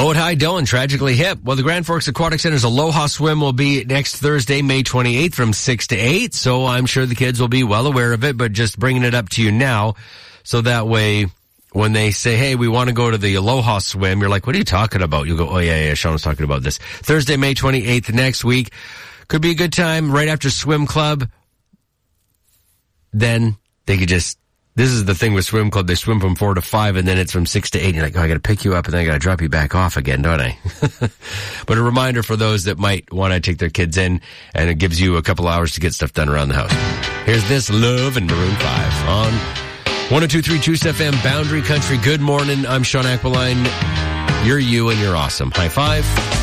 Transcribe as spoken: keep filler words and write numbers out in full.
Low High Dylan, tragically hip. Well, the Grand Forks Aquatic Center's Aloha Swim will be next Thursday, May twenty-eighth from six to eight. So I'm sure the kids will be well aware of it, but just bringing it up to you now. So that way, when they say, hey, we want to go to the Aloha Swim, you're like, what are you talking about? You'll go, oh yeah, yeah, Sean was talking about this. Thursday, May twenty-eighth next week. Could be a good time right after swim club. Then they could just, this is the thing with swim club. They swim from four to five and then it's from six to eight. And you're like, oh, I got to pick you up and then I got to drop you back off again, don't I? But a reminder for those that might want to take their kids in, and it gives you a couple hours to get stuff done around the house. Here's This Love and Maroon five on one oh two point three Juice F M, Boundary Country. Good morning. I'm Sean Aquiline. You're you and you're awesome. High five.